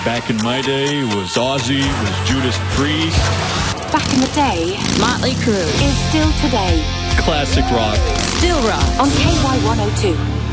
Back in my day, it was Ozzy, it was Judas Priest. Back in the day, Motley Crue is still today. Classic rock. Still rock On KY102.